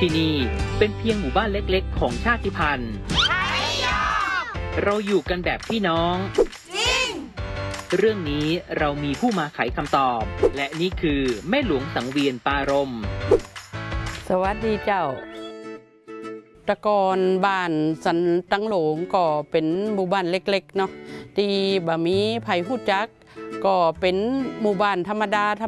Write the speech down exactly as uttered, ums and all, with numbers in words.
ที่นี่เป็นเพียงหมู่บ้านเล็กๆของชาติพันธุ์เราอยู่กันแบบพี่น้องจริงเรื่องนี้เรามีผู้มาไขคำตอบและนี่คือแม่หลวงสังเวียนปารมสวัสดีเจ้าตะกอนบ้านสันตังหลงก็เป็นหมู่บ้านเล็กๆเนาะที่บะมีไผ่หู้จักก็เป็นหมู่บ้านธรรมดา